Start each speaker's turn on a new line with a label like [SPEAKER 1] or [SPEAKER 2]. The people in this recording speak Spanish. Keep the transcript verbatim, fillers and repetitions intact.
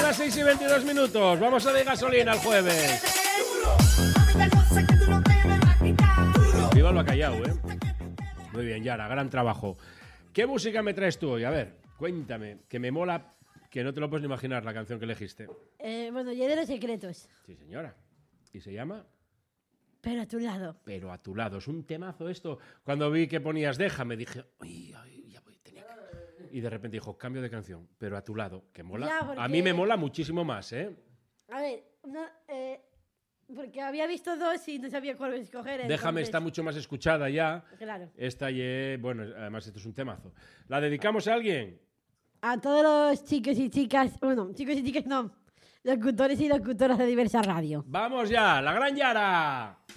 [SPEAKER 1] las seis y veintidós minutos. Vamos a de gasolina el jueves. Viva el bacallao, ¿eh? Muy bien, Yara, gran trabajo. ¿Qué música me traes tú hoy? A ver, cuéntame, que me mola, que no te lo puedes ni imaginar la canción que elegiste.
[SPEAKER 2] Eh, bueno, yo de los secretos.
[SPEAKER 1] Sí, señora. ¿Y se llama?
[SPEAKER 2] Pero a tu lado.
[SPEAKER 1] Pero a tu lado. Es un temazo esto. Cuando vi que ponías Déjame, dije, ay, ay, ya voy, tenía que... Y de repente dijo, cambio de canción, pero a tu lado, que mola.
[SPEAKER 2] Ya, porque...
[SPEAKER 1] A mí me mola muchísimo más, ¿eh?
[SPEAKER 2] A ver, no, eh, porque había visto dos y no sabía cuál escoger.
[SPEAKER 1] Déjame
[SPEAKER 2] entonces...
[SPEAKER 1] está mucho más escuchada ya.
[SPEAKER 2] Claro.
[SPEAKER 1] Esta, ye, bueno, además esto es un temazo. ¿La dedicamos a alguien?
[SPEAKER 2] A todos los chicos y chicas, bueno, chicos y chicas no, locutores y locutoras de Diversa Radio.
[SPEAKER 1] ¡Vamos ya! ¡La gran Yara!